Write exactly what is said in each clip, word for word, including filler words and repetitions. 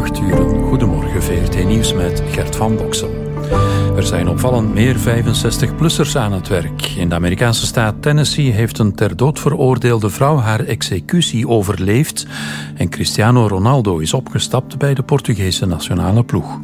acht uur. Goedemorgen, V R T Nieuws met Gert van Boksel. Er zijn opvallend meer vijfenzestig-plussers aan het werk. In de Amerikaanse staat Tennessee heeft een ter dood veroordeelde vrouw haar executie overleefd en Cristiano Ronaldo is opgestapt bij de Portugese nationale ploeg.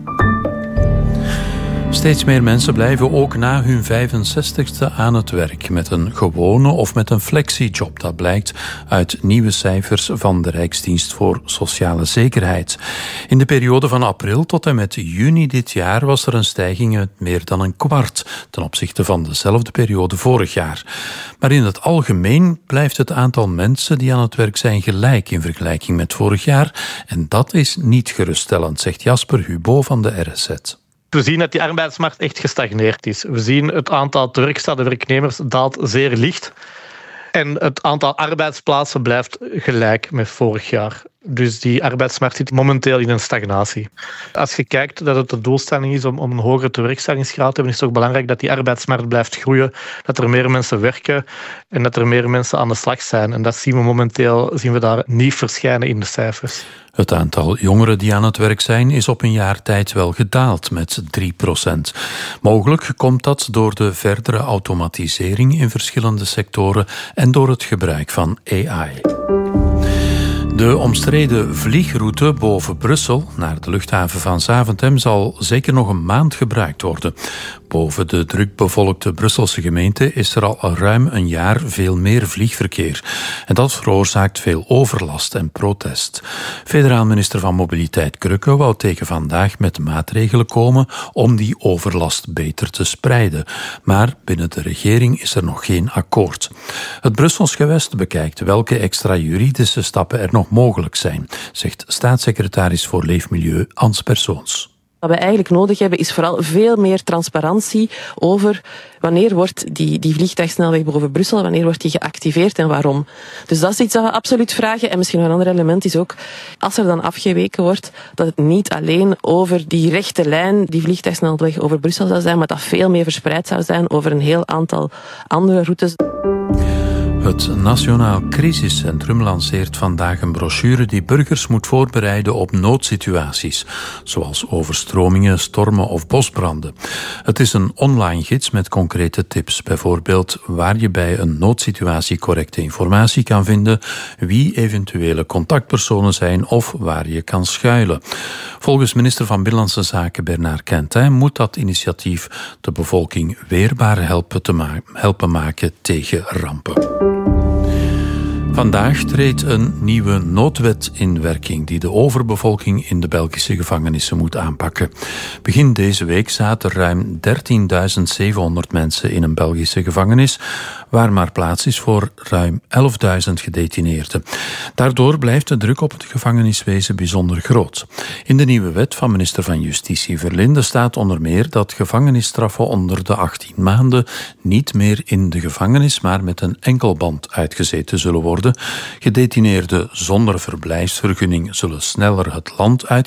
Steeds meer mensen blijven ook na hun vijfenzestigste aan het werk met een gewone of met een flexiejob. Dat blijkt uit nieuwe cijfers van de Rijksdienst voor Sociale Zekerheid. In de periode van april tot en met juni dit jaar was er een stijging met meer dan een kwart ten opzichte van dezelfde periode vorig jaar. Maar in het algemeen blijft het aantal mensen die aan het werk zijn gelijk in vergelijking met vorig jaar. En dat is niet geruststellend, zegt Jasper Hubo van de R S Z. We zien dat die arbeidsmarkt echt gestagneerd is. We zien het aantal teruggestelde werknemers daalt zeer licht. En het aantal arbeidsplaatsen blijft gelijk met vorig jaar. Dus die arbeidsmarkt zit momenteel in een stagnatie. Als je kijkt dat het de doelstelling is om, om een hogere tewerkstellingsgraad te hebben, is het ook belangrijk dat die arbeidsmarkt blijft groeien, dat er meer mensen werken en dat er meer mensen aan de slag zijn. En dat zien we momenteel zien we daar niet verschijnen in de cijfers. Het aantal jongeren die aan het werk zijn is op een jaar tijd wel gedaald met drie procent. Mogelijk komt dat door de verdere automatisering in verschillende sectoren en door het gebruik van A I. De omstreden vliegroute boven Brussel naar de luchthaven van Zaventem zal zeker nog een maand gebruikt worden. Boven de drukbevolkte Brusselse gemeente is er al ruim een jaar veel meer vliegverkeer. En dat veroorzaakt veel overlast en protest. Federaal minister van Mobiliteit Krökke wou tegen vandaag met maatregelen komen om die overlast beter te spreiden. Maar binnen de regering is er nog geen akkoord. Het Brussels gewest bekijkt welke extra juridische stappen er nog mogelijk zijn, zegt staatssecretaris voor Leefmilieu Ans Persoons. Wat we eigenlijk nodig hebben is vooral veel meer transparantie over wanneer wordt die, die vliegtuigsnelweg boven Brussel, wanneer wordt die geactiveerd en waarom. Dus dat is iets dat we absoluut vragen. En misschien een ander element is ook, als er dan afgeweken wordt, dat het niet alleen over die rechte lijn, die vliegtuigsnelweg over Brussel zou zijn, maar dat veel meer verspreid zou zijn over een heel aantal andere routes. Het Nationaal Crisiscentrum lanceert vandaag een brochure die burgers moet voorbereiden op noodsituaties, zoals overstromingen, stormen of bosbranden. Het is een online gids met concrete tips, bijvoorbeeld waar je bij een noodsituatie correcte informatie kan vinden, wie eventuele contactpersonen zijn of waar je kan schuilen. Volgens minister van Binnenlandse Zaken Bernard Quintin moet dat initiatief de bevolking weerbaar helpen, te ma- helpen maken tegen rampen. Vandaag treedt een nieuwe noodwet in werking die de overbevolking in de Belgische gevangenissen moet aanpakken. Begin deze week zaten ruim dertienduizend zevenhonderd mensen in een Belgische gevangenis, waar maar plaats is voor ruim elfduizend gedetineerden. Daardoor blijft de druk op het gevangeniswezen bijzonder groot. In de nieuwe wet van minister van Justitie Verlinde staat onder meer dat gevangenisstraffen onder de achttien maanden niet meer in de gevangenis, maar met een enkelband uitgezeten zullen worden. Gedetineerden zonder verblijfsvergunning zullen sneller het land uitgaan